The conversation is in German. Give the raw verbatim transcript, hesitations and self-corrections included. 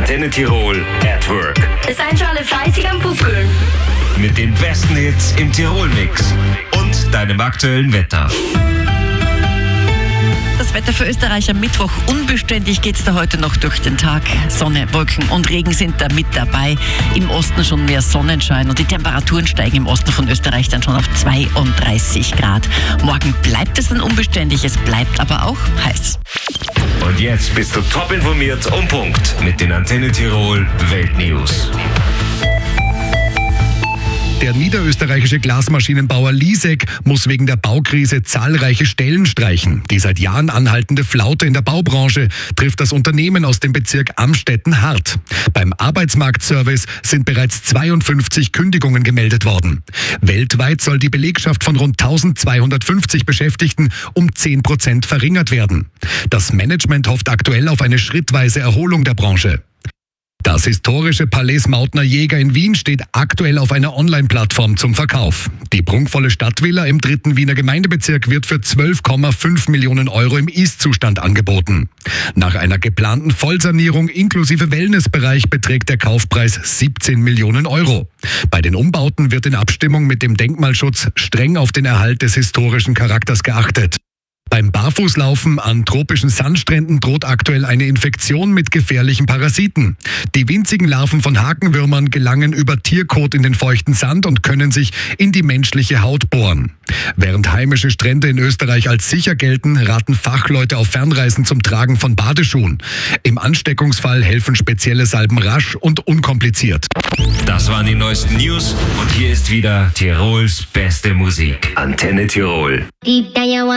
Antenne Tirol at Work. Seid schon alle fleißig am Pupkeln. Mit den besten Hits im Tirol-Mix und deinem aktuellen Wetter. Das Wetter für Österreich am Mittwoch. Unbeständig geht es da heute noch durch den Tag. Sonne, Wolken und Regen sind da mit dabei. Im Osten schon mehr Sonnenschein und die Temperaturen steigen im Osten von Österreich dann schon auf zweiunddreißig Grad. Morgen bleibt es dann unbeständig, es bleibt aber auch heiß. Und jetzt bist du top informiert um Punkt mit den Antenne Tirol Weltnews. Der niederösterreichische Glasmaschinenbauer Lisek muss wegen der Baukrise zahlreiche Stellen streichen. Die seit Jahren anhaltende Flaute in der Baubranche trifft das Unternehmen aus dem Bezirk Amstetten hart. Beim Arbeitsmarktservice sind bereits zweiundfünfzig Kündigungen gemeldet worden. Weltweit soll die Belegschaft von rund eintausendzweihundertfünfzig Beschäftigten um zehn Prozent verringert werden. Das Management hofft aktuell auf eine schrittweise Erholung der Branche. Das historische Palais Mautner Jäger in Wien steht aktuell auf einer Online-Plattform zum Verkauf. Die prunkvolle Stadtvilla im dritten Wiener Gemeindebezirk wird für zwölf Komma fünf Millionen Euro im Ist-Zustand angeboten. Nach einer geplanten Vollsanierung inklusive Wellnessbereich beträgt der Kaufpreis siebzehn Millionen Euro. Bei den Umbauten wird in Abstimmung mit dem Denkmalschutz streng auf den Erhalt des historischen Charakters geachtet. Beim Barfußlaufen an tropischen Sandstränden droht aktuell eine Infektion mit gefährlichen Parasiten. Die winzigen Larven von Hakenwürmern gelangen über Tierkot in den feuchten Sand und können sich in die menschliche Haut bohren. Während heimische Strände in Österreich als sicher gelten, raten Fachleute auf Fernreisen zum Tragen von Badeschuhen. Im Ansteckungsfall helfen spezielle Salben rasch und unkompliziert. Das waren die neuesten News und hier ist wieder Tirols beste Musik. Antenne Tirol. Deep down you want